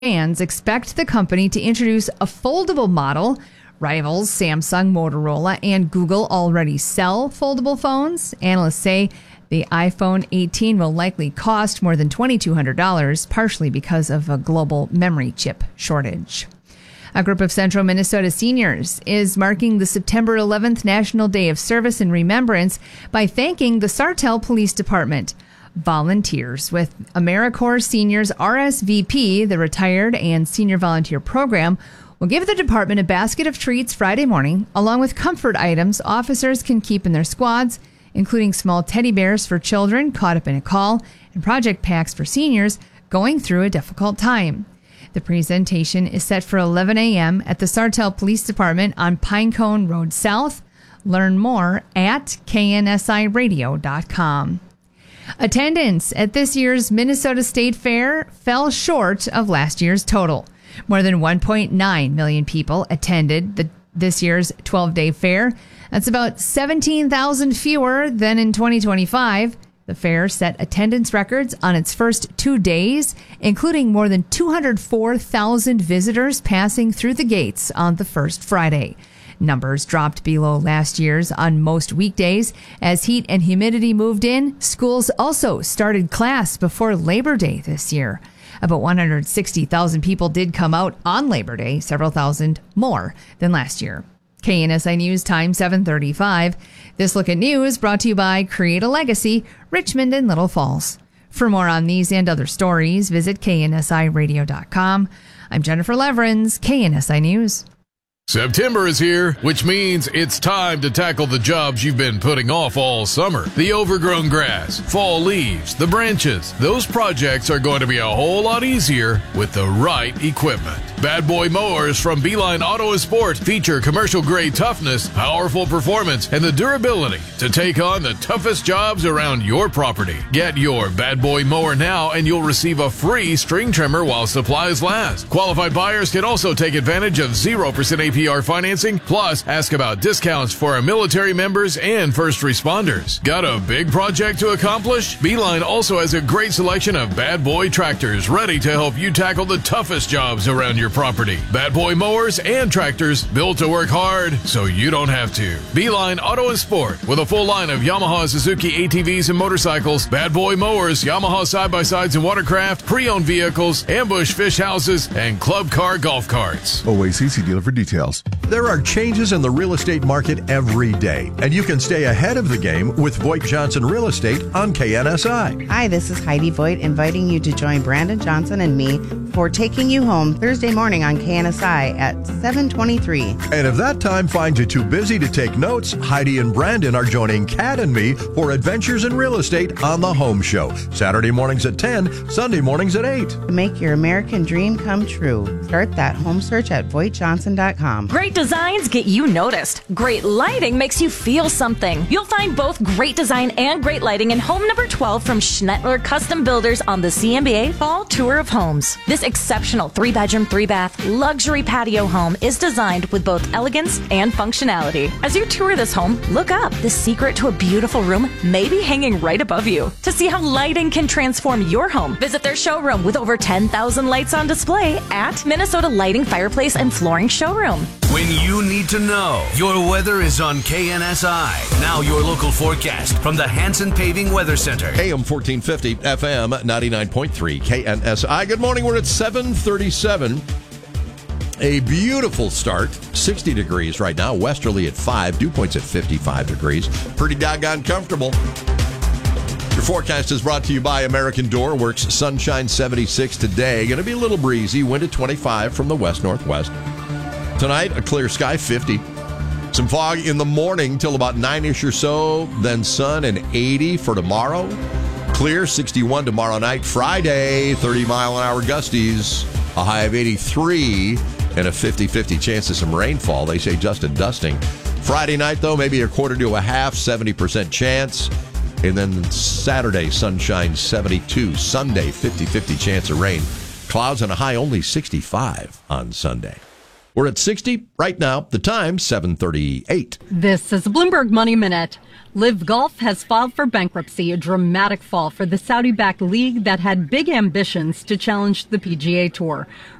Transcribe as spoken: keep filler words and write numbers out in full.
Fans expect the company to introduce a foldable model. Rivals Samsung, Motorola, and Google already sell foldable phones. Analysts say the iPhone eighteen will likely cost more than two thousand two hundred dollars, partially because of a global memory chip shortage. A group of Central Minnesota seniors is marking the September eleventh National Day of Service and Remembrance by thanking the Sartell Police Department. Volunteers with AmeriCorps Seniors R S V P, the Retired and Senior Volunteer Program, will give the department a basket of treats Friday morning, along with comfort items officers can keep in their squads, including small teddy bears for children caught up in a call and project packs for seniors going through a difficult time. The presentation is set for eleven a.m. at the Sartell Police Department on Pinecone Road South. Learn more at K N S I radio dot com. Attendance at this year's Minnesota State Fair fell short of last year's total. More than one point nine million people attended the, this year's twelve-day fair. That's about seventeen thousand fewer than in twenty twenty-five. The fair set attendance records on its first two days, including more than two hundred four thousand visitors passing through the gates on the first Friday. Numbers dropped below last year's on most weekdays. As heat and humidity moved in, schools also started class before Labor Day this year. About one hundred sixty thousand people did come out on Labor Day, several thousand more than last year. K N S I News time seven thirty-five. This Look at News brought to you by Create a Legacy, Richmond and Little Falls. For more on these and other stories, visit K N S I radio dot com. I'm Jennifer Leverins, K N S I News. September is here, which means it's time to tackle the jobs you've been putting off all summer. The overgrown grass, fall leaves, the branches. Those projects are going to be a whole lot easier with the right equipment. Bad Boy Mowers from Beeline Auto and Sport feature commercial-grade toughness, powerful performance, and the durability to take on the toughest jobs around your property. Get your Bad Boy Mower now and you'll receive a free string trimmer while supplies last. Qualified buyers can also take advantage of zero percent A P R financing, plus ask about discounts for our military members and first responders. Got a big project to accomplish? Beeline also has a great selection of Bad Boy tractors ready to help you tackle the toughest jobs around your property. Bad Boy Mowers and tractors built to work hard so you don't have to. Beeline Auto and Sport with a full line of Yamaha, Suzuki A T Vs and motorcycles, Bad Boy Mowers, Yamaha side-by-sides and watercraft, pre-owned vehicles, ambush fish houses, and club car golf carts. O A C C dealer for details. There are changes in the real estate market every day, and you can stay ahead of the game with Voigt Johnson Real Estate on K N S I. Hi, this is Heidi Voigt inviting you to join Brandon Johnson and me for Taking You Home Thursday morning on K N S I at seven twenty-three. And if that time finds you too busy to take notes, Heidi and Brandon are joining Kat and me for Adventures in Real Estate on the Home Show. Saturday mornings at ten, Sunday mornings at eight. To make your American dream come true, start that home search at voigt johnson dot com. Great designs get you noticed. Great lighting makes you feel something. You'll find both great design and great lighting in home number twelve from Schnettler Custom Builders on the C M B A Fall Tour of Homes. This exceptional three-bedroom, three-bath luxury patio home is designed with both elegance and functionality. As you tour this home, look up. The secret to a beautiful room may be hanging right above you. To see how lighting can transform your home, visit their showroom with over ten thousand lights on display at Minnesota Lighting, Fireplace, and Flooring Showroom. When you need to know, your weather is on K N S I. Now your local forecast from the Hanson Paving Weather Center. A M fourteen fifty, F M ninety-nine point three, K N S I. Good morning. We're at seven thirty-seven. A beautiful start. sixty degrees right now. Westerly at five. Dew point's at fifty-five degrees. Pretty doggone comfortable. Your forecast is brought to you by American Door Works. Sunshine seventy-six today. Going to be a little breezy. Wind at twenty-five from the west-northwest. Tonight, a clear sky, fifty. Some fog in the morning till about nine-ish or so. Then sun and eighty for tomorrow. Clear, sixty-one tomorrow night. Friday, thirty mile an hour gusties. A high of eighty-three and a fifty-fifty chance of some rainfall. They say just a dusting. Friday night, though, maybe a quarter to a half, seventy percent chance. And then Saturday, sunshine, seventy-two. Sunday, fifty-fifty chance of rain. Clouds and a high only sixty-five on Sunday. We're at sixty right now. The time, seven thirty-eight. This is a Bloomberg Money Minute. Live Golf has filed for bankruptcy, a dramatic fall for the Saudi-backed league that had big ambitions to challenge the P G A Tour.